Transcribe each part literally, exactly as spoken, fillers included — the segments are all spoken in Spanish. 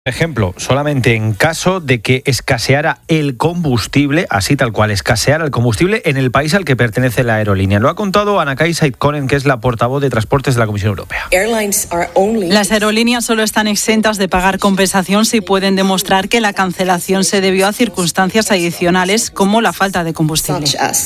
Ejemplo, solamente en caso de que escaseara el combustible, así tal cual, escaseara el combustible en el país al que pertenece la aerolínea. Lo ha contado Ana-Kaisa Ikonen, que es la portavoz de Transportes de la Comisión Europea. Las aerolíneas solo están exentas de pagar compensación si pueden demostrar que la cancelación se debió a circunstancias adicionales como la falta de combustible.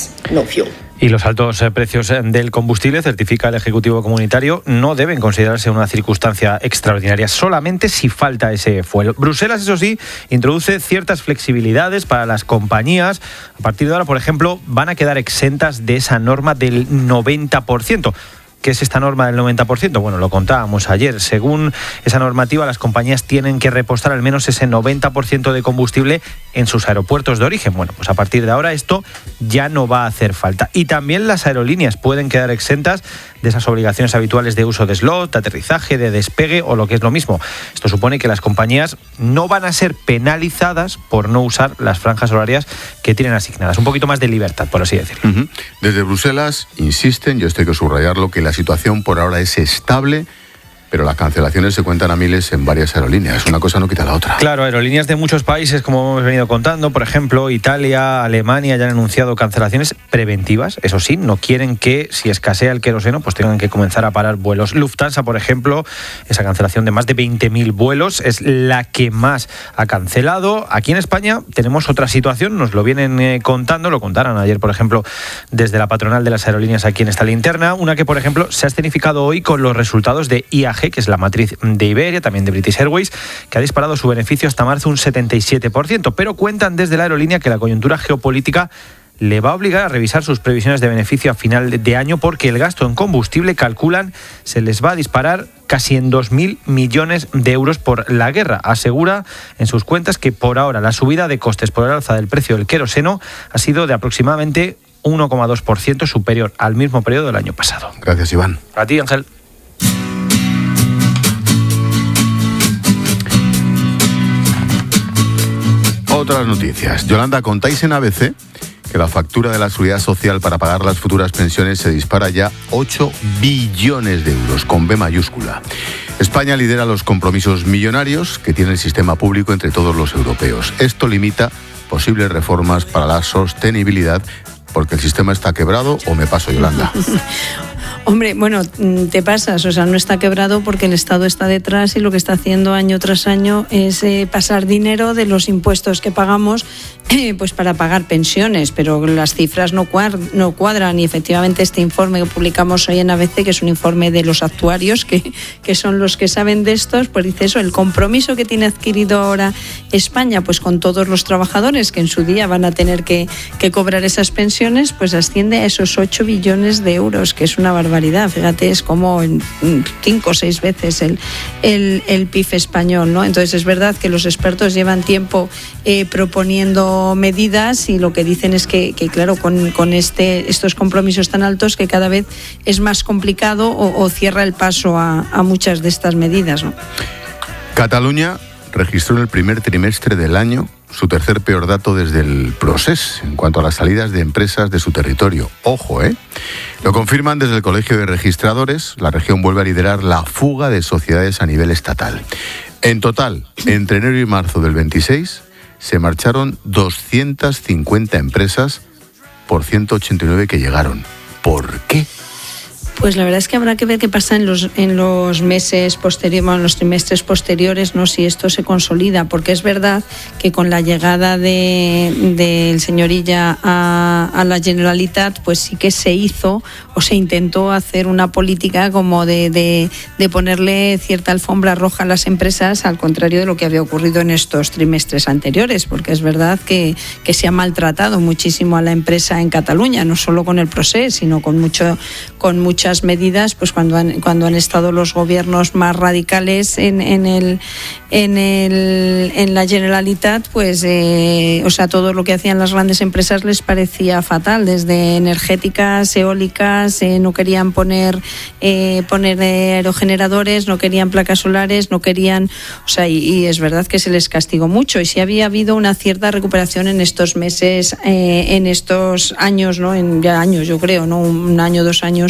Y los altos precios del combustible, certifica el Ejecutivo Comunitario, no deben considerarse una circunstancia extraordinaria, solamente si falta ese fuel. Bruselas, eso sí, introduce ciertas flexibilidades para las compañías. A partir de ahora, por ejemplo, van a quedar exentas de esa norma del noventa por ciento. ¿Qué es esta norma del noventa por ciento? Bueno, lo contábamos ayer. Según esa normativa, las compañías tienen que repostar al menos ese noventa por ciento de combustible en sus aeropuertos de origen. Bueno, pues a partir de ahora esto ya no va a hacer falta. Y también las aerolíneas pueden quedar exentas de esas obligaciones habituales de uso de slot, de aterrizaje, de despegue o lo que es lo mismo. Esto supone que las compañías no van a ser penalizadas por no usar las franjas horarias que tienen asignadas. Un poquito más de libertad, por así decirlo. Uh-huh. Desde Bruselas insisten, yo esto hay que subrayarlo, que la situación por ahora es estable, pero las cancelaciones se cuentan a miles en varias aerolíneas. Una cosa no quita la otra. Claro, aerolíneas de muchos países, como hemos venido contando, por ejemplo, Italia, Alemania, ya han anunciado cancelaciones preventivas. Eso sí, no quieren que, si escasea el queroseno, pues tengan que comenzar a parar vuelos. Lufthansa, por ejemplo, esa cancelación de más de veinte mil vuelos es la que más ha cancelado. Aquí en España tenemos otra situación, nos lo vienen eh, contando, lo contaron ayer, por ejemplo, desde la patronal de las aerolíneas aquí en esta linterna, una que, por ejemplo, se ha escenificado hoy con los resultados de I A G, que es la matriz de Iberia, también de British Airways, que ha disparado su beneficio hasta marzo un setenta y siete por ciento, pero cuentan desde la aerolínea que la coyuntura geopolítica le va a obligar a revisar sus previsiones de beneficio a final de año, porque el gasto en combustible, calculan, se les va a disparar casi en dos mil millones de euros por la guerra. Asegura en sus cuentas que por ahora la subida de costes por el alza del precio del queroseno ha sido de aproximadamente uno coma dos por ciento superior al mismo periodo del año pasado. Gracias, Iván. A ti, Ángel. Otras noticias. Yolanda, contáis en A B C que la factura de la Seguridad Social para pagar las futuras pensiones se dispara ya ocho billones de euros, con B mayúscula. España lidera los compromisos millonarios que tiene el sistema público entre todos los europeos. Esto limita posibles reformas para la sostenibilidad, porque el sistema está quebrado, ¿o me paso, Yolanda? Hombre, bueno, te pasas, o sea, no está quebrado porque el Estado está detrás y lo que está haciendo año tras año es eh, pasar dinero de los impuestos que pagamos eh, pues para pagar pensiones, pero las cifras no, cuadr- no cuadran y efectivamente este informe que publicamos hoy en A B C, que es un informe de los actuarios, que, que son los que saben de estos, pues dice eso, el compromiso que tiene adquirido ahora España pues con todos los trabajadores que en su día van a tener que, que cobrar esas pensiones, pues asciende a esos ocho billones de euros, que es una barbaridad. Fíjate, es como en cinco o seis veces el, el, el P I B español, ¿no? Entonces es verdad que los expertos llevan tiempo eh, proponiendo medidas y lo que dicen es que, que claro, con, con este, estos compromisos tan altos que cada vez es más complicado o, o cierra el paso a, a muchas de estas medidas, ¿no? Cataluña registró en el primer trimestre del año su tercer peor dato desde el Procés en cuanto a las salidas de empresas de su territorio. Ojo, ¿eh? Lo confirman desde el Colegio de Registradores. La región vuelve a liderar la fuga de sociedades a nivel estatal. En total, entre enero y marzo del veintiséis, se marcharon doscientas cincuenta empresas por ciento ochenta y nueve que llegaron. ¿Por qué? Pues la verdad es que habrá que ver qué pasa en los en los meses posteriores, en los trimestres posteriores, no, si esto se consolida, porque es verdad que con la llegada de del señor Illa a, a la Generalitat, pues sí que se hizo o se intentó hacer una política como de, de, de ponerle cierta alfombra roja a las empresas, al contrario de lo que había ocurrido en estos trimestres anteriores, porque es verdad que, que se ha maltratado muchísimo a la empresa en Cataluña, no solo con el Procés, sino con mucho con mucho muchas medidas, pues cuando han cuando han estado los gobiernos más radicales en, en el en el en la Generalitat, pues eh, o sea, todo lo que hacían las grandes empresas les parecía fatal, desde energéticas, eólicas, eh, no querían poner eh, poner aerogeneradores, no querían placas solares, no querían, o sea, y, y es verdad que se les castigó mucho, y sí había habido una cierta recuperación en estos meses, eh, en estos años, no, en ya años, yo creo, no, un año, dos años,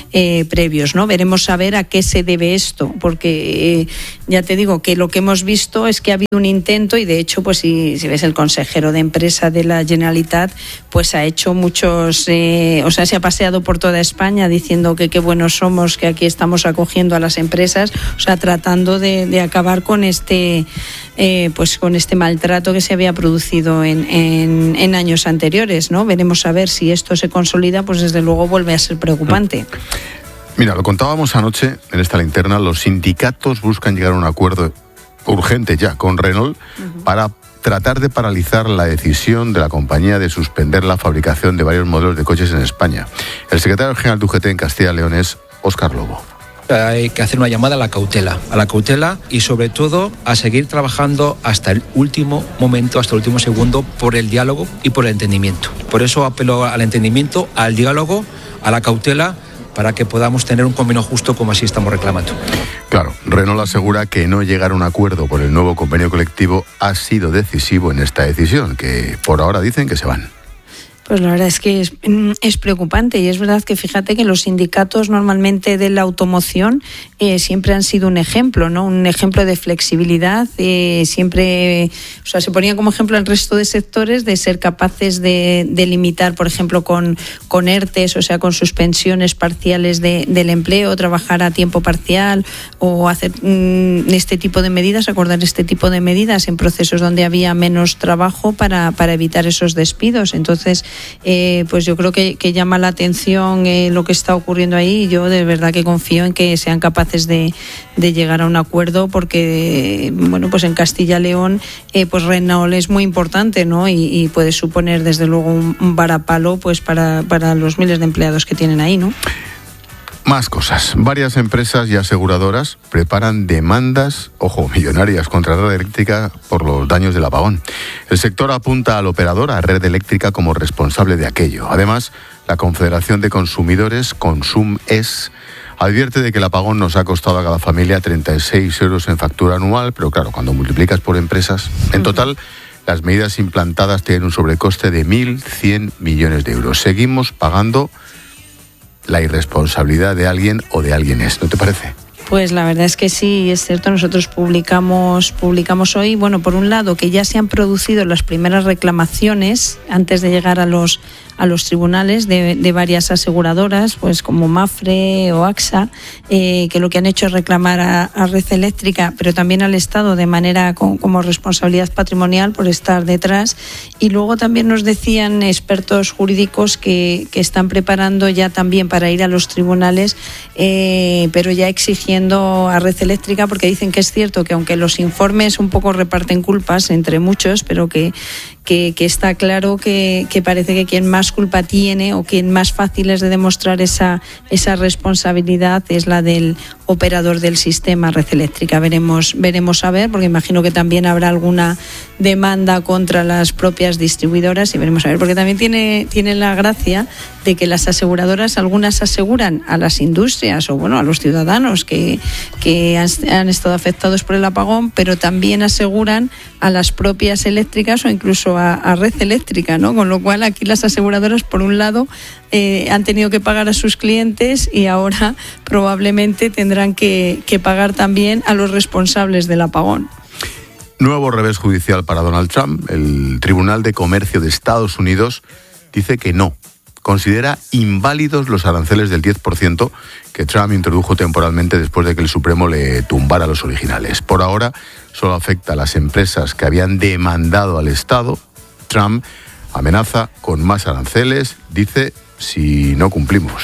eh, previos, ¿no? Veremos a ver a qué se debe esto, porque eh, ya te digo que lo que hemos visto es que ha habido un intento y de hecho, pues si, si ves el consejero de empresa de la Generalitat, pues ha hecho muchos, eh, o sea, se ha paseado por toda España diciendo que qué buenos somos, que aquí estamos acogiendo a las empresas, o sea, tratando de, de acabar con este, eh, pues con este maltrato que se había producido en, en, en años anteriores, ¿no? Veremos a ver si esto se consolida, pues desde luego vuelve a ser preocupante. Mira, lo contábamos anoche en esta linterna, los sindicatos buscan llegar a un acuerdo urgente ya con Renault uh-huh. para tratar de paralizar la decisión de la compañía de suspender la fabricación de varios modelos de coches en España. El secretario general de U G T en Castilla y León es Óscar Lobo. Hay que hacer una llamada a la cautela, a la cautela y sobre todo a seguir trabajando hasta el último momento, hasta el último segundo, por el diálogo y por el entendimiento. Por eso apelo al entendimiento, al diálogo, a la cautela, para que podamos tener un convenio justo como así estamos reclamando. Claro, Renault asegura que no llegar a un acuerdo por el nuevo convenio colectivo ha sido decisivo en esta decisión, que por ahora dicen que se van. Pues la verdad es que es, es preocupante y es verdad que fíjate que los sindicatos normalmente de la automoción eh, siempre han sido un ejemplo, ¿no? Un ejemplo de flexibilidad, eh, siempre, o sea, se ponía como ejemplo el resto de sectores de ser capaces de, de limitar, por ejemplo, con, con ERTES, o sea, con suspensiones parciales de, del empleo, trabajar a tiempo parcial o hacer mm, este tipo de medidas, acordar este tipo de medidas en procesos donde había menos trabajo para, para evitar esos despidos. Entonces, Eh, pues yo creo que, que llama la atención eh, lo que está ocurriendo ahí y yo de verdad que confío en que sean capaces de, de llegar a un acuerdo porque, bueno, pues en Castilla y León eh, pues Renault es muy importante, ¿no? Y, y puede suponer desde luego un, un varapalo pues para, para los miles de empleados que tienen ahí, ¿no? Más cosas. Varias empresas y aseguradoras preparan demandas, ojo, millonarias contra Red Eléctrica por los daños del apagón. El sector apunta al operador, a Red Eléctrica, como responsable de aquello. Además, la Confederación de Consumidores, ConsumES, advierte de que el apagón nos ha costado a cada familia treinta y seis euros en factura anual, pero claro, cuando multiplicas por empresas, en total, las medidas implantadas tienen un sobrecoste de mil cien millones de euros. Seguimos pagando la irresponsabilidad de alguien o de alguienes, ¿no te parece? Pues la verdad es que sí, es cierto. Nosotros publicamos, publicamos hoy, bueno, por un lado, que ya se han producido las primeras reclamaciones antes de llegar a los a los tribunales de, de varias aseguradoras, pues como Mafre o AXA, eh, que lo que han hecho es reclamar a, a Red Eléctrica, pero también al Estado de manera con, como responsabilidad patrimonial por estar detrás. Y luego también nos decían expertos jurídicos que, que están preparando ya también para ir a los tribunales, eh, pero ya exigiendo a Red Eléctrica, porque dicen que es cierto que aunque los informes un poco reparten culpas entre muchos, pero que Que, que está claro que, que parece que quien más culpa tiene o quien más fácil es de demostrar esa, esa responsabilidad es la del operador del sistema, Red Eléctrica. Veremos, veremos a ver, porque imagino que también habrá alguna demanda contra las propias distribuidoras y veremos a ver, porque también tiene, tiene la gracia de que las aseguradoras, algunas aseguran a las industrias o bueno a los ciudadanos que, que han, han estado afectados por el apagón, pero también aseguran a las propias eléctricas o incluso a, a Red Eléctrica, ¿no? Con lo cual aquí las aseguradoras, por un lado, eh, han tenido que pagar a sus clientes y ahora probablemente tendrán que, que pagar también a los responsables del apagón. Nuevo revés judicial para Donald Trump. El Tribunal de Comercio de Estados Unidos dice que no. Considera inválidos los aranceles del diez por ciento que Trump introdujo temporalmente después de que el Supremo le tumbara los originales. Por ahora, solo afecta a las empresas que habían demandado al Estado. Trump amenaza con más aranceles, dice, si no cumplimos.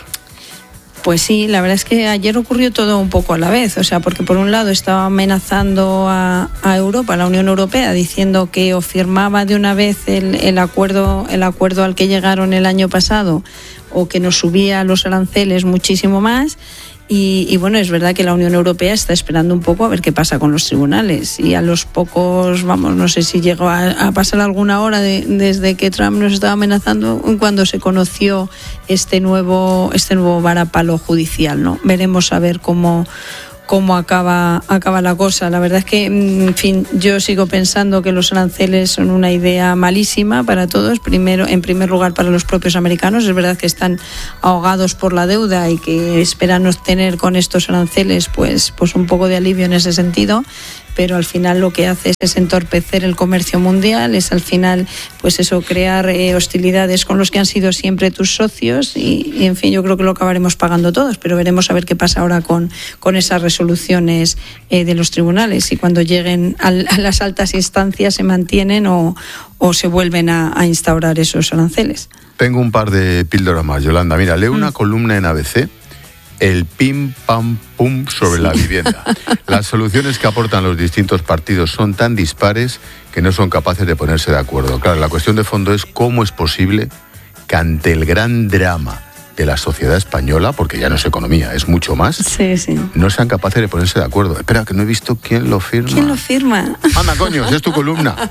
Pues sí, la verdad es que ayer ocurrió todo un poco a la vez, o sea, porque por un lado estaba amenazando a, a Europa, a la Unión Europea, diciendo que o firmaba de una vez el, el acuerdo, el acuerdo al que llegaron el año pasado, o que nos subía los aranceles muchísimo más. Y, y bueno, es verdad que la Unión Europea está esperando un poco a ver qué pasa con los tribunales. Y a los pocos, vamos, no sé si llegó a, a pasar alguna hora de, desde que Trump nos estaba amenazando cuando se conoció este nuevo, este nuevo varapalo judicial, ¿no? Veremos a ver cómo, cómo acaba, acaba la cosa. La verdad es que, en fin, yo sigo pensando que los aranceles son una idea malísima para todos. Primero, en primer lugar, para los propios americanos. Es verdad que están ahogados por la deuda y que esperan obtener con estos aranceles pues, pues un poco de alivio en ese sentido, pero al final lo que hace es entorpecer el comercio mundial, es al final, pues eso, crear eh, hostilidades con los que han sido siempre tus socios y, y, en fin, yo creo que lo acabaremos pagando todos, pero veremos a ver qué pasa ahora con, con esas resoluciones eh, de los tribunales y cuando lleguen al, a las altas instancias se mantienen o, o se vuelven a, a instaurar esos aranceles. Tengo un par de píldoras más, Yolanda. Mira, leo una mm. columna en A B C. El pim, pam, pum sobre sí. la vivienda. Las soluciones que aportan los distintos partidos son tan dispares que no son capaces de ponerse de acuerdo. Claro, la cuestión de fondo es cómo es posible que ante el gran drama de la sociedad española, porque ya no es economía, es mucho más, sí, sí. no sean capaces de ponerse de acuerdo. Espera, que no he visto quién lo firma. ¿Quién lo firma? Anda, coño, es tu columna.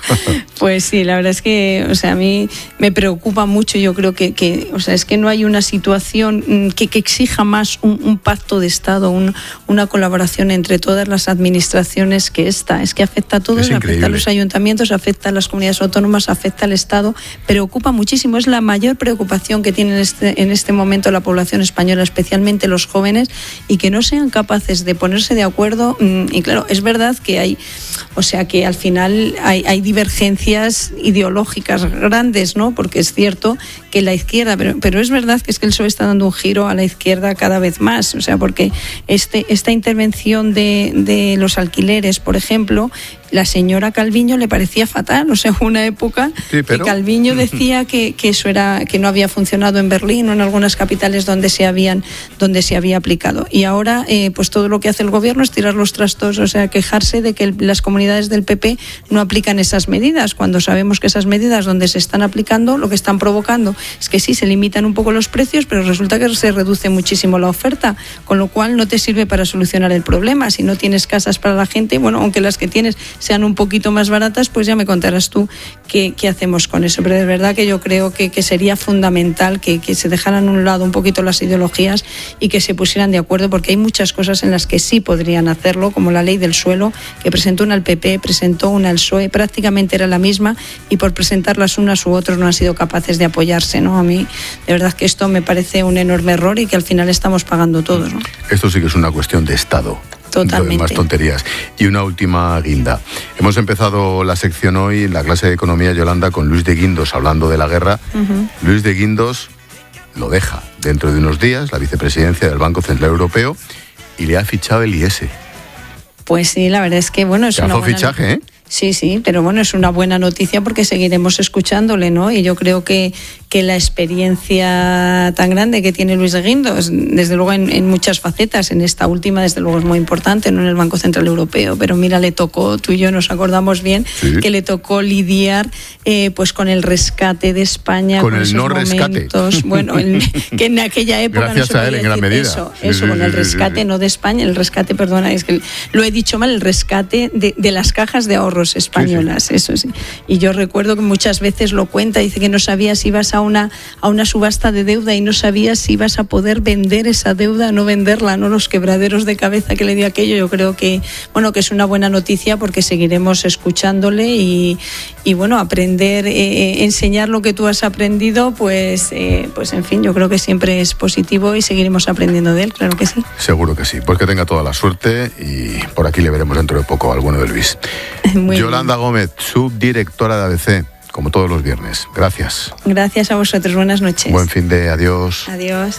Pues sí, la verdad es que, o sea, a mí me preocupa mucho. Yo creo que, que o sea, es que no hay una situación que, que exija más un, un pacto de Estado, un, una colaboración entre todas las administraciones que esta. Es que afecta a todos, afecta a los ayuntamientos, afecta a las comunidades autónomas, afecta al Estado. Preocupa muchísimo. Es la mayor preocupación que tiene en este, en este momento la población española, especialmente los jóvenes, y que no sean capaces de ponerse de acuerdo. Y claro, es verdad que hay, o sea, que al final hay, hay divergencias ideológicas grandes, ¿no? Porque es cierto que la izquierda, pero, pero es verdad que es que el P S O E está dando un giro a la izquierda cada vez más, o sea, porque este, esta intervención de, de los alquileres, por ejemplo, la señora Calviño le parecía fatal, o sea, una época sí, pero... que Calviño decía que, que eso era, que no había funcionado en Berlín o en algunas capitales donde se habían, donde se había aplicado. Y ahora, eh, pues todo lo que hace el gobierno es tirar los trastos, o sea, quejarse de que el, las comunidades del P P no aplican esas medidas, cuando sabemos que esas medidas donde se están aplicando, lo que están provocando es que sí, se limitan un poco los precios, pero resulta que se reduce muchísimo la oferta, con lo cual no te sirve para solucionar el problema. Si no tienes casas para la gente, bueno, aunque las que tienes sean un poquito más baratas, pues ya me contarás tú qué, qué hacemos con eso. Pero de verdad que yo creo que, que sería fundamental que, que se dejaran a un lado un poquito las ideologías y que se pusieran de acuerdo, porque hay muchas cosas en las que sí podrían hacerlo, como la ley del suelo, que presentó una el P P, presentó una el P S O E, prácticamente era la misma, y por presentarlas unas u otros no han sido capaces de apoyarse, ¿no? A mí, de verdad que esto me parece un enorme error y que al final estamos pagando todos, ¿no? Esto sí que es una cuestión de Estado. Totalmente. Más tonterías. Y una última guinda. Hemos empezado la sección hoy en la clase de economía, Yolanda, con Luis de Guindos hablando de la guerra. Uh-huh. Luis de Guindos lo deja dentro de unos días, la vicepresidencia del Banco Central Europeo, y le ha fichado el I E S. Pues sí, la verdad es que, bueno, es una buena... fichaje, ¿eh? Sí, sí, pero bueno, es una buena noticia porque seguiremos escuchándole, ¿no? Y yo creo que, que la experiencia tan grande que tiene Luis de Guindos, desde luego en, en muchas facetas, en esta última desde luego es muy importante, no en el Banco Central Europeo, pero mira, le tocó, tú y yo nos acordamos bien, sí. que le tocó lidiar eh, pues con el rescate de España, con, con el esos no momentos, rescate. Bueno, en, que en aquella época gracias no se a él en gran medida. Eso, sí, eso sí, con el sí, rescate, sí, sí. no de España, el rescate, perdona, es que lo he dicho mal, el rescate de, de las cajas de ahorros españolas, sí, sí. Eso sí. Y yo recuerdo que muchas veces lo cuenta, dice que no sabía si ibas a una a una subasta de deuda y no sabías si ibas a poder vender esa deuda o no venderla, no los quebraderos de cabeza que le dio aquello. Yo creo que, bueno, que es una buena noticia porque seguiremos escuchándole y, y bueno, aprender, eh, enseñar lo que tú has aprendido, pues, eh, pues en fin, yo creo que siempre es positivo y seguiremos aprendiendo de él, claro que sí. Seguro que sí, pues que tenga toda la suerte y por aquí le veremos dentro de poco al bueno de Luis. Muy Yolanda bien. Gómez, subdirectora de A B C, como todos los viernes. Gracias. Gracias a vosotros, buenas noches. Buen fin de, adiós. Adiós.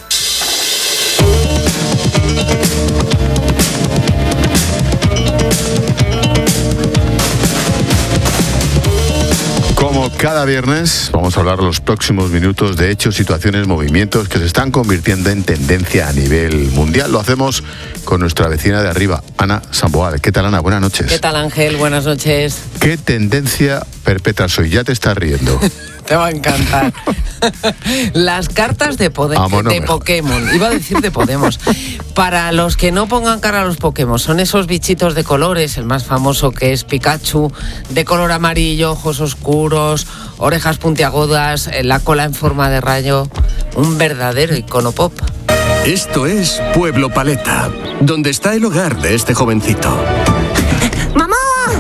Como cada viernes, vamos a hablar los próximos minutos de hechos, situaciones, movimientos que se están convirtiendo en tendencia a nivel mundial. Lo hacemos con nuestra vecina de arriba, Ana Samboal. ¿Qué tal, Ana? Buenas noches. ¿Qué tal, Ángel? Buenas noches. ¿Qué tendencia perpetras hoy? Ya te estás riendo. Te va a encantar. Las cartas de, poder, ah, bueno, de Pokémon. Iba a decir de Podemos. Para los que no pongan cara a los Pokémon, son esos bichitos de colores, el más famoso que es Pikachu, de color amarillo, ojos oscuros, orejas puntiagudas, la cola en forma de rayo. Un verdadero icono pop. Esto es Pueblo Paleta, donde está el hogar de este jovencito. ¡Mamá!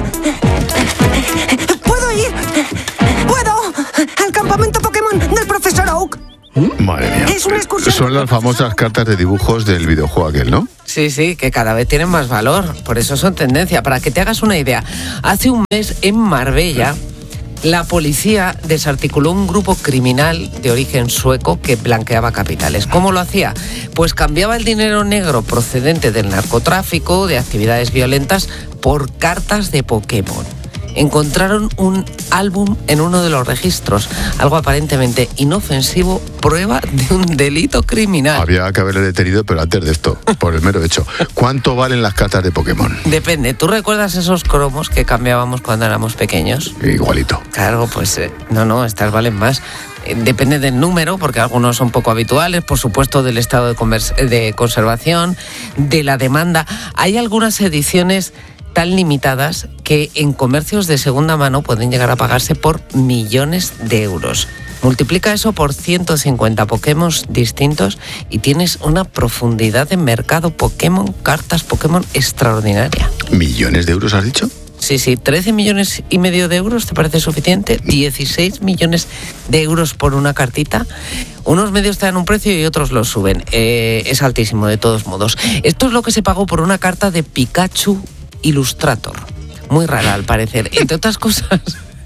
¿Puedo ir? ¿Puedo? Al campamento Pokémon del profesor Oak. Madre mía. Es una excursión. Son las famosas cartas de dibujos del videojuego aquel, ¿no? Sí, sí, que cada vez tienen más valor. Por eso son tendencia. Para que te hagas una idea, hace un mes en Marbella, la policía desarticuló un grupo criminal de origen sueco que blanqueaba capitales. ¿Cómo lo hacía? Pues cambiaba el dinero negro procedente del narcotráfico, de actividades violentas, por cartas de Pokémon. Encontraron un álbum en uno de los registros, algo aparentemente inofensivo, prueba de un delito criminal. Había que haberle detenido, pero antes de esto, por el mero hecho. ¿Cuánto valen las cartas de Pokémon? Depende. ¿Tú recuerdas esos cromos que cambiábamos cuando éramos pequeños? Igualito. Claro, pues eh, no, no, estas valen más. Eh, depende del número, porque algunos son poco habituales, por supuesto del estado de, convers- de conservación, de la demanda. Hay algunas ediciones tan limitadas que en comercios de segunda mano pueden llegar a pagarse por millones de euros. Multiplica eso por ciento cincuenta Pokémon distintos y tienes una profundidad de mercado Pokémon, cartas Pokémon extraordinaria. ¿Millones de euros has dicho? Sí, sí, trece millones y medio de euros, ¿te parece suficiente? dieciséis millones de euros por una cartita. Unos medios te dan un precio y otros lo suben. Eh, es altísimo de todos modos. Esto es lo que se pagó por una carta de Pikachu Illustrator. Muy rara al parecer, entre otras cosas,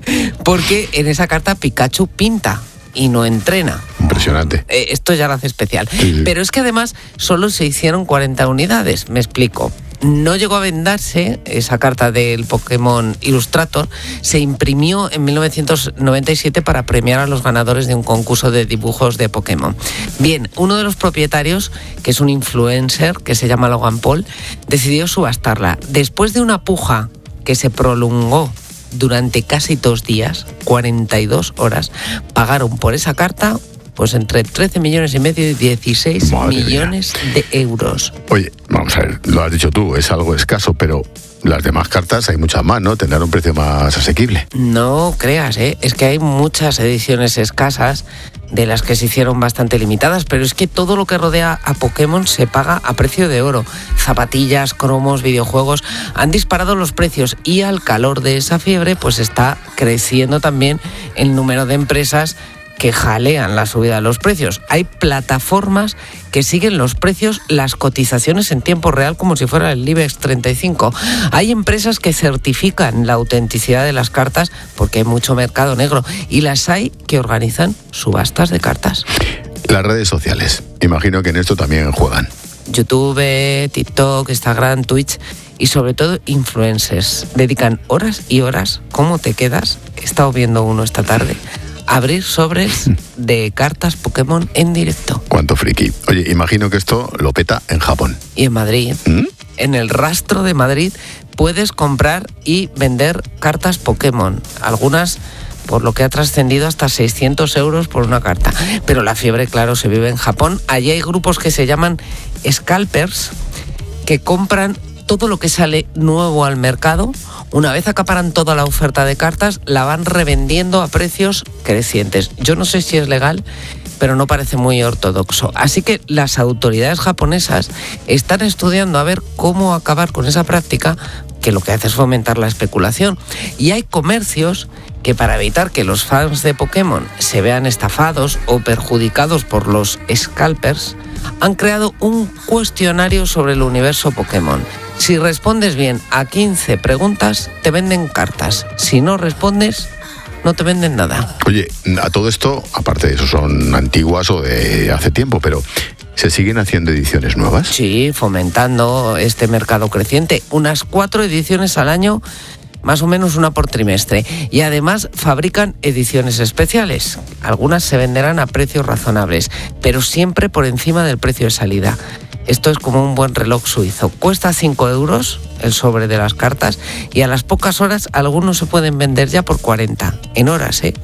porque en esa carta Pikachu pinta y no entrena. Impresionante. Eh, esto ya lo hace especial. Sí, sí. Pero es que además solo se hicieron cuarenta unidades, me explico. No llegó a venderse esa carta del Pokémon Illustrator, se imprimió en mil novecientos noventa y siete para premiar a los ganadores de un concurso de dibujos de Pokémon. Bien, uno de los propietarios, que es un influencer que se llama Logan Paul, decidió subastarla. Después de una puja que se prolongó durante casi dos días, cuarenta y dos horas, pagaron por esa carta pues entre trece millones y medio y dieciséis millones de euros. Oye, vamos a ver, lo has dicho tú, es algo escaso, pero las demás cartas hay muchas más, ¿no? Tendrán un precio más asequible. No creas, ¿eh? Es que hay muchas ediciones escasas de las que se hicieron bastante limitadas, pero es que todo lo que rodea a Pokémon se paga a precio de oro. Zapatillas, cromos, videojuegos, han disparado los precios y al calor de esa fiebre pues está creciendo también el número de empresas que jalean la subida de los precios. Hay plataformas que siguen los precios, las cotizaciones en tiempo real como si fuera el IBEX treinta y cinco. Hay empresas que certifican la autenticidad de las cartas porque hay mucho mercado negro y las hay que organizan subastas de cartas. Las redes sociales, imagino que en esto también juegan. YouTube, TikTok, Instagram, Twitch y sobre todo influencers. Dedican horas y horas. ¿Cómo te quedas? He estado viendo uno esta tarde. Abrir sobres de cartas Pokémon en directo. Cuánto friki. Oye, imagino que esto lo peta en Japón. Y en Madrid. ¿Mm? En el rastro de Madrid puedes comprar y vender cartas Pokémon. Algunas, por lo que ha trascendido, hasta seiscientos euros por una carta. Pero la fiebre, claro, se vive en Japón. Allí hay grupos que se llaman scalpers, que compran todo lo que sale nuevo al mercado. Una vez acaparan toda la oferta de cartas, la van revendiendo a precios crecientes. Yo no sé si es legal, pero no parece muy ortodoxo. Así que las autoridades japonesas están estudiando a ver cómo acabar con esa práctica, que lo que hace es fomentar la especulación. Y hay comercios que, para evitar que los fans de Pokémon se vean estafados o perjudicados por los scalpers, han creado un cuestionario sobre el universo Pokémon. Si respondes bien a quince preguntas, te venden cartas. Si no respondes, no te venden nada. Oye, a todo esto, aparte de eso, son antiguas o de hace tiempo, pero ¿se siguen haciendo ediciones nuevas? Sí, fomentando este mercado creciente. Unas cuatro ediciones al año, más o menos una por trimestre. Y además fabrican ediciones especiales. Algunas se venderán a precios razonables, pero siempre por encima del precio de salida. Esto es como un buen reloj suizo. Cuesta cinco euros el sobre de las cartas y a las pocas horas algunos se pueden vender ya por cuarenta. En horas, ¿eh?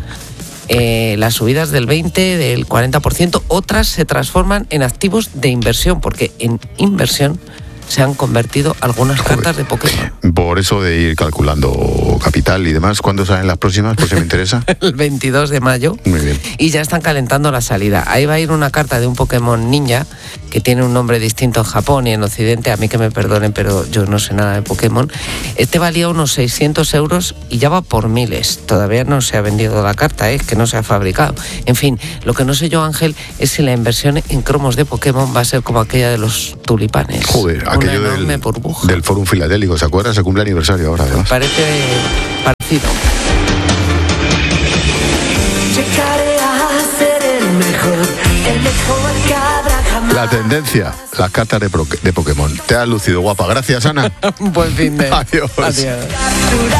Eh, las subidas del veinte, del cuarenta por ciento, otras se transforman en activos de inversión, porque en inversión se han convertido algunas Joder. cartas de Pokémon. Por eso de ir calculando capital y demás, ¿cuándo salen las próximas? Por si me interesa. El veintidós de mayo. Muy bien. Y ya están calentando la salida. Ahí va a ir una carta de un Pokémon ninja, que que tiene un nombre distinto en Japón y en Occidente, a mí que me perdonen, pero yo no sé nada de Pokémon. Este valía unos seiscientos euros y ya va por miles. Todavía no se ha vendido la carta, ¿eh? Que no se ha fabricado. En fin, lo que no sé yo, Ángel, es si la inversión en cromos de Pokémon va a ser como aquella de los tulipanes. Joder, una aquello enorme del, burbuja. del Fórum Filatélico, ¿se acuerdan? Se cumple aniversario ahora, además. Parece parecido. Llegaré a ser el mejor, el mejor que habrá jamás. La tendencia, las cartas de, pro, de Pokémon. Te has lucido, guapa. Gracias, Ana. Buen fin de. Adiós. Adiós.